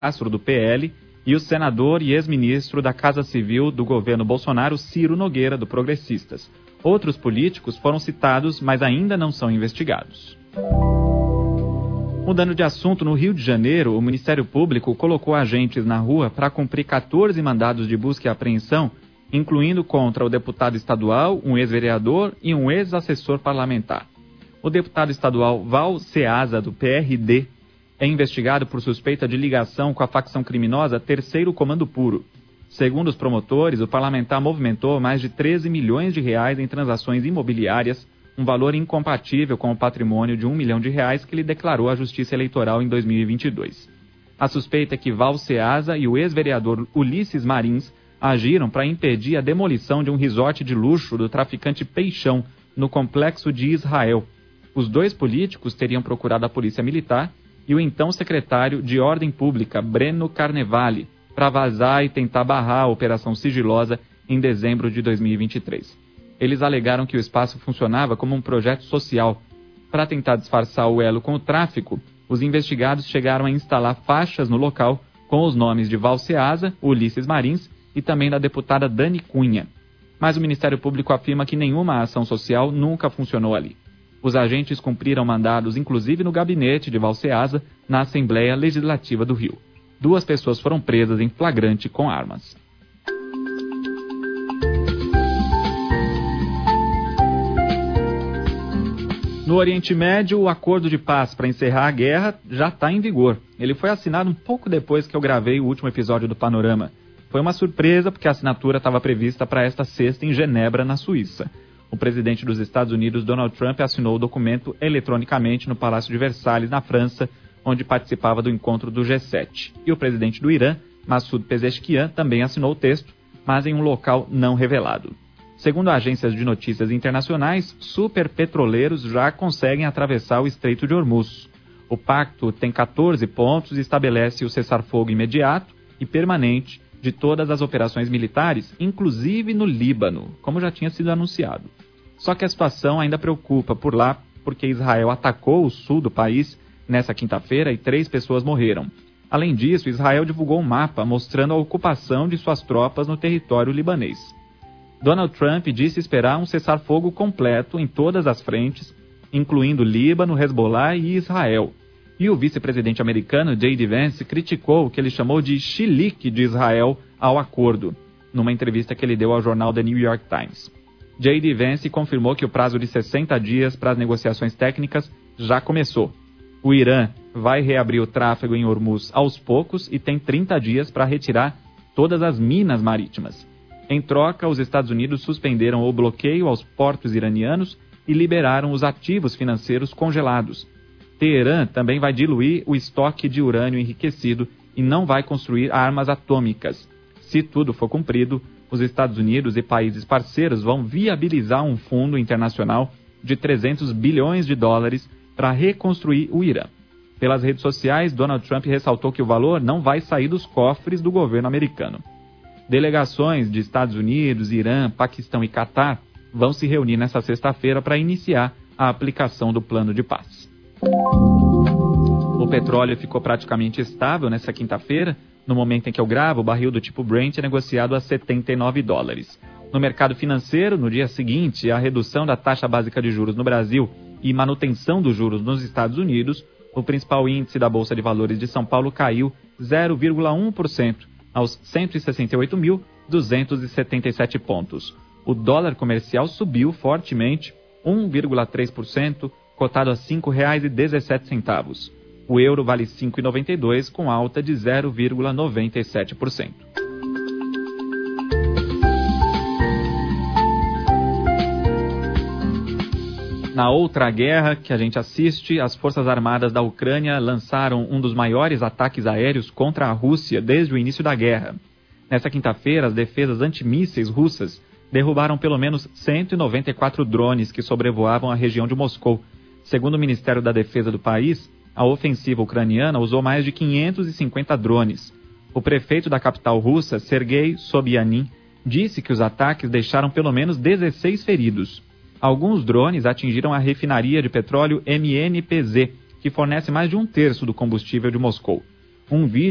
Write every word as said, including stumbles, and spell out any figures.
Castro, do P L, e o senador e ex-ministro da Casa Civil do governo Bolsonaro, Ciro Nogueira, do Progressistas. Outros políticos foram citados, mas ainda não são investigados. Mudando de assunto, no Rio de Janeiro, o Ministério Público colocou agentes na rua para cumprir quatorze mandados de busca e apreensão, incluindo contra o deputado estadual, um ex-vereador e um ex-assessor parlamentar. O deputado estadual Val Ceasa, do P R D, é investigado por suspeita de ligação com a facção criminosa Terceiro Comando Puro. Segundo os promotores, o parlamentar movimentou mais de treze milhões de reais em transações imobiliárias, um valor incompatível com o patrimônio de um milhão de reais que ele declarou à Justiça Eleitoral em dois mil e vinte e dois. A suspeita é que Val Ceasa e o ex-vereador Ulisses Marins agiram para impedir a demolição de um resort de luxo do traficante Peixão, no complexo de Israel. Os dois políticos teriam procurado a Polícia Militar e o então secretário de Ordem Pública, Breno Carnevale, para vazar e tentar barrar a operação sigilosa em dezembro de dois mil e vinte e três. Eles alegaram que o espaço funcionava como um projeto social. Para tentar disfarçar o elo com o tráfico, os investigados chegaram a instalar faixas no local com os nomes de Val Ceasa, Ulisses Marins e também da deputada Dani Cunha. Mas o Ministério Público afirma que nenhuma ação social nunca funcionou ali. Os agentes cumpriram mandados, inclusive no gabinete de Val Ceasa, na Assembleia Legislativa do Rio. Duas pessoas foram presas em flagrante com armas. No Oriente Médio, o acordo de paz para encerrar a guerra já está em vigor. Ele foi assinado um pouco depois que eu gravei o último episódio do Panorama. Foi uma surpresa porque a assinatura estava prevista para esta sexta em Genebra, na Suíça. O presidente dos Estados Unidos, Donald Trump, assinou o documento eletronicamente no Palácio de Versalhes, na França, onde participava do encontro do G sete. E o presidente do Irã, Massoud Pezeshkian, também assinou o texto, mas em um local não revelado. Segundo agências de notícias internacionais, superpetroleiros já conseguem atravessar o Estreito de Hormuz. O pacto tem quatorze pontos e estabelece o cessar-fogo imediato e permanente de todas as operações militares, inclusive no Líbano, como já tinha sido anunciado. Só que a situação ainda preocupa por lá, porque Israel atacou o sul do país nessa quinta-feira e três pessoas morreram. Além disso, Israel divulgou um mapa mostrando a ocupação de suas tropas no território libanês. Donald Trump disse esperar um cessar-fogo completo em todas as frentes, incluindo Líbano, Hezbollah e Israel. E o vice-presidente americano, J D Vance, criticou o que ele chamou de chilique de Israel ao acordo, numa entrevista que ele deu ao jornal The New York Times. J D Vance confirmou que o prazo de sessenta dias para as negociações técnicas já começou. O Irã vai reabrir o tráfego em Hormuz aos poucos e tem trinta dias para retirar todas as minas marítimas. Em troca, os Estados Unidos suspenderam o bloqueio aos portos iranianos e liberaram os ativos financeiros congelados. Teherã também vai diluir o estoque de urânio enriquecido e não vai construir armas atômicas. Se tudo for cumprido, os Estados Unidos e países parceiros vão viabilizar um fundo internacional de trezentos bilhões de dólares para reconstruir o Irã. Pelas redes sociais, Donald Trump ressaltou que o valor não vai sair dos cofres do governo americano. Delegações de Estados Unidos, Irã, Paquistão e Catar vão se reunir nesta sexta-feira para iniciar a aplicação do plano de paz. O petróleo ficou praticamente estável nesta quinta-feira. No momento em que eu gravo, o barril do tipo Brent é negociado a setenta e nove dólares. No mercado financeiro, no dia seguinte, a redução da taxa básica de juros no Brasil e manutenção dos juros nos Estados Unidos, o principal índice da Bolsa de Valores de São Paulo caiu zero vírgula um por cento aos cento e sessenta e oito mil duzentos e setenta e sete pontos. O dólar comercial subiu fortemente, um vírgula três por cento, cotado a cinco reais e dezessete centavos. O euro vale cinco reais e noventa e dois centavos, com alta de zero vírgula noventa e sete por cento. Na outra guerra que a gente assiste, as Forças Armadas da Ucrânia lançaram um dos maiores ataques aéreos contra a Rússia desde o início da guerra. Nesta quinta-feira, as defesas antimísseis russas derrubaram pelo menos cento e noventa e quatro drones que sobrevoavam a região de Moscou. Segundo o Ministério da Defesa do país, a ofensiva ucraniana usou mais de quinhentos e cinquenta drones. O prefeito da capital russa, Sergei Sobyanin, disse que os ataques deixaram pelo menos dezesseis feridos. Alguns drones atingiram a refinaria de petróleo M N P Z, que fornece mais de um terço do combustível de Moscou. Um vídeo